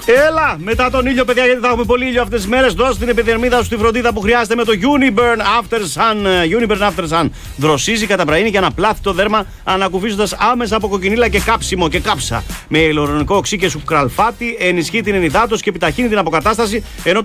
Έλα, μετά τον ήλιο, παιδιά, γιατί θα έχουμε πολύ ήλιο αυτές τις μέρες. Δώσε την επιδερμίδα σου τη φροντίδα που χρειάζεται με το Uniburn After Sun. Uniburn After Sun. Δροσίζει, καταπραίνει και αναπλάθει το δέρμα, ανακουφίζοντας άμεσα από κοκκινίλα και κάψιμο και κάψα. Με ηλεκτρονικό οξύ και σουκραλφάτι ενισχύει την ενυδάτωση και επιταχύνει την αποκατάσταση, ενώ